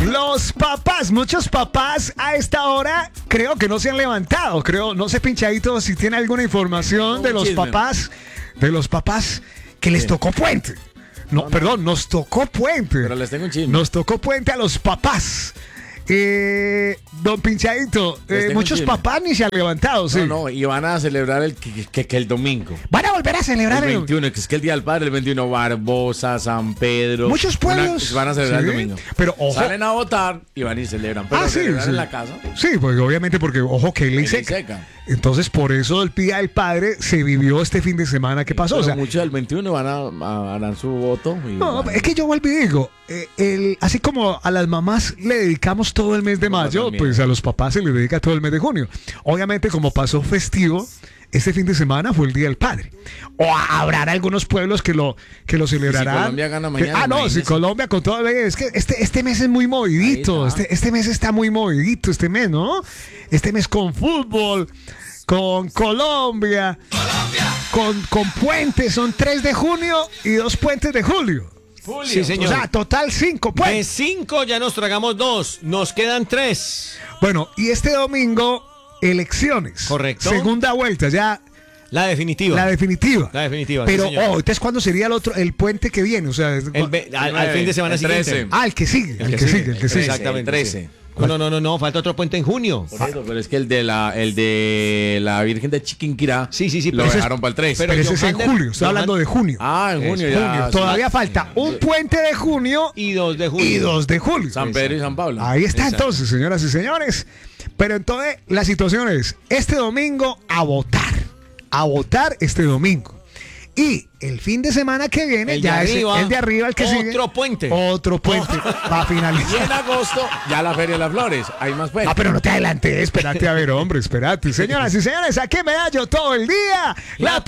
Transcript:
Los papás, muchos papás a esta hora creo que no se han levantado. No sé, Pinchadito, si tiene alguna información de los papás que les tocó puente. No, perdón, nos tocó puente. Pero les tengo un chisme. Nos tocó puente a los papás. Don Pinchadito, muchos papás ni se han levantado, sí. No, y van a celebrar el domingo. Van a volver a celebrar el 21, que es que el Día del Padre, el 21, Barbosa, San Pedro. Muchos pueblos van a celebrar el domingo. Pero ojo. Salen a votar y van y celebran. Pero celebran en la casa. Sí, pues obviamente porque, ojo, que ley seca. Entonces, por eso el Día del Padre se vivió este fin de semana que pasó. Pero o sea, muchos del 21 van a dar su voto. Es que yo vuelvo y digo, así como a las mamás le dedicamos todo el mes de mayo, pues a los papás se les dedica todo el mes de junio. Obviamente, como pasó festivo, este fin de semana fue el Día del Padre. O habrá algunos pueblos que lo celebrarán. Si Colombia gana mañana. Si Colombia con todo. Es que este mes es muy movidito. Este mes está muy movidito, este mes, ¿no? Este mes con fútbol, con Colombia. Con puentes. Son 3 de junio y 2 puentes de julio. Sí, señor. O sea, total 5 puentes. De 5 ya nos tragamos 2. Nos quedan 3. Bueno, y este domingo, elecciones. Correcto. Segunda vuelta, ya. La definitiva. La definitiva. Pero, sí, entonces, ¿cuándo sería el puente que viene? O sea, al fin de semana siguiente. El que sigue. El que sigue. Exactamente. El 13. Sí. No, falta otro puente en junio. Por eso, pero es que el de la Virgen de Chiquinquirá lo dejaron para el 13. Pero ese es en julio, estoy hablando de junio. En junio ya. Todavía falta un puente de junio y 2 de julio. San Pedro y San Pablo. Ahí está entonces, señoras y señores. Pero entonces la situación es, este domingo a votar este domingo. Y el fin de semana que viene, el de arriba, el que sigue. Otro puente para finalizar. Y en agosto, ya la Feria de las Flores. Hay más puentes. Pero no te adelantes, espérate a ver, hombre, espérate. Señoras y señores, aquí me hallo todo el día.